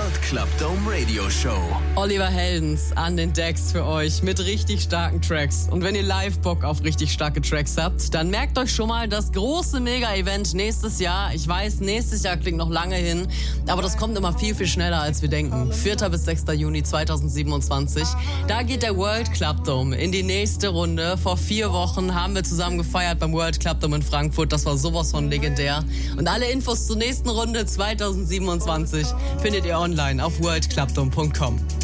World Club Dome Radio Show. Oliver Heldens an den Decks für euch mit richtig starken Tracks. Und wenn ihr live Bock auf richtig starke Tracks habt, dann merkt euch schon mal das große Mega-Event nächstes Jahr. Ich weiß, nächstes Jahr klingt noch lange hin, aber das kommt immer viel, viel schneller, als wir denken. 4. bis 6. Juni 2027. Da geht der World Club Dome in die nächste Runde. Vor 4 Wochen haben wir zusammen gefeiert beim World Club Dome in Frankfurt. Das war sowas von legendär. Und alle Infos zur nächsten Runde 2027 findet ihr online auf worldclubdome.com.